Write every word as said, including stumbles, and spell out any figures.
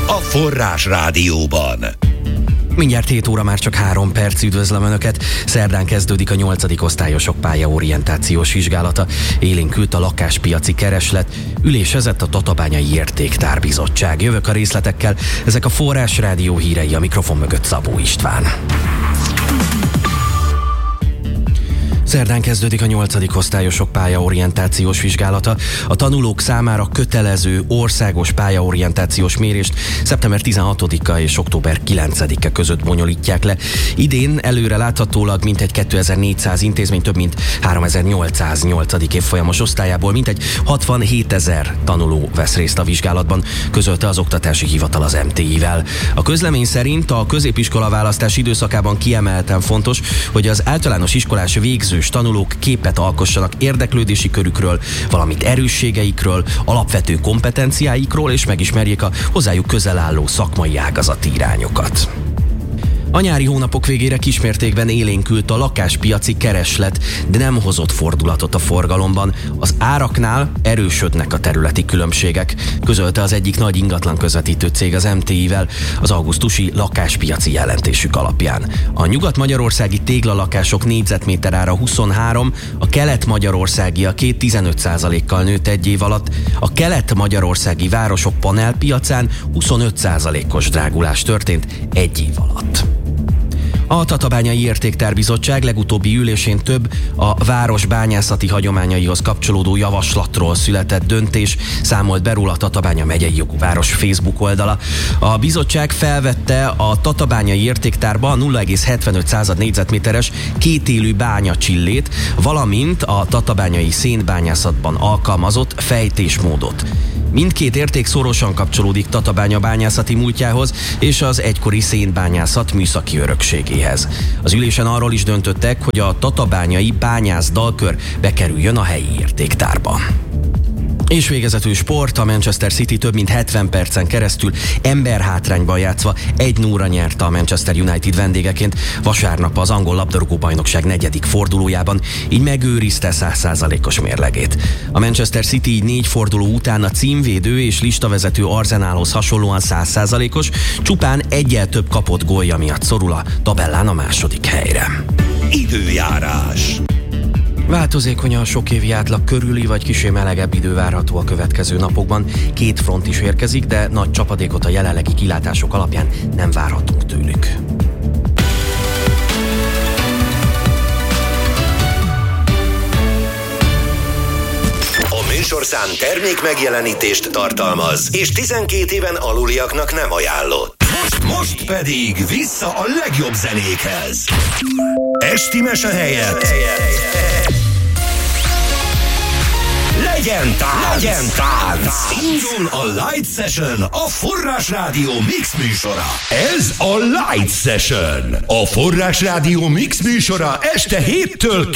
a Forrás Rádióban. Mindjárt hét óra, már csak három perc, üdvözlöm Önöket. Szerdán kezdődik a nyolcadik osztályosok pályaorientációs vizsgálata. Élénkült a lakáspiaci kereslet, ülésezett a Tatabányai Értéktárbizottság. Jövök a részletekkel, ezek a Forrás Rádió hírei, a mikrofon mögött Szabó István. Szerdán kezdődik a nyolcadik osztályosok pályaorientációs vizsgálata. A tanulók számára kötelező országos pályaorientációs mérést szeptember tizenhatodika és október kilencedike között bonyolítják le. Idén előre láthatólag mintegy kétezer-négyszáz intézmény több mint háromezer-nyolcszáz nyolcadik évfolyamos osztályából mintegy hatvanhétezer tanuló vesz részt a vizsgálatban, közölte az Oktatási Hivatal az em té i-vel. A közlemény szerint a középiskola választás időszakában kiemelten fontos, hogy az általános iskolás végző tanulók képet alkossanak érdeklődési körükről, valamint erősségeikről, alapvető kompetenciáikról, és megismerjék a hozzájuk közel álló szakmai ágazati irányokat. A nyári hónapok végére kismértékben élénkült a lakáspiaci kereslet, de nem hozott fordulatot a forgalomban. Az áraknál erősödnek a területi különbségek, közölte az egyik nagy ingatlan közvetítő cég az em té i-vel az augusztusi lakáspiaci jelentésük alapján. A nyugat-magyarországi téglalakások négyzetméter ára huszonhárom, a kelet-magyarországiaké tizenöt százalékkal nőtt egy év alatt, a kelet-magyarországi városok panelpiacán huszonöt százalékos drágulás történt egy év alatt. A Tatabányai Értéktárbizottság legutóbbi ülésén több a város bányászati hagyományaihoz kapcsolódó javaslatról született döntés, számolt be róla a Tatabánya megyei jogú város Facebook oldala. A bizottság felvette a Tatabányai Értéktárba a nulla egész hetvenöt négyzetméteres kétélű bányacsillét, valamint a tatabányai szénbányászatban alkalmazott fejtésmódot. Mindkét érték szorosan kapcsolódik Tatabánya bányászati múltjához és az egykori szénbányászat műszaki örökségéhez. Az ülésen arról is döntöttek, hogy a tatabányai bányász dalkör bekerüljön a helyi értéktárba. És végezetül sport, a Manchester City több mint hetven percen keresztül emberhátrányban játszva egy nulla nyerte a Manchester United vendégeként vasárnap az angol labdarúgó-bajnokság negyedik fordulójában, így megőrizte száz százalékos mérlegét. A Manchester City így négy forduló után a címvédő és listavezető Arsenalhoz hasonlóan száz százalékos, csupán egyel több kapott gólja miatt szorul a tabellán a második helyre. Időjárás. Változékony a sok évi átlag körüli vagy kissé melegebb idő várható a következő napokban. Két front is érkezik, de nagy csapadékot a jelenlegi kilátások alapján nem várhatunk tőlük. A műsorszám termék megjelenítést tartalmaz, és tizenkét éven aluliaknak nem ajánlott. Most, most pedig vissza a legjobb zenékhez. Esti mese helyett legyen tánc! Legyen tánc! Indul a Light Session, a Forrás Rádió Mix műsora. Ez a Light Session, a Forrás Rádió Mix műsora este héttől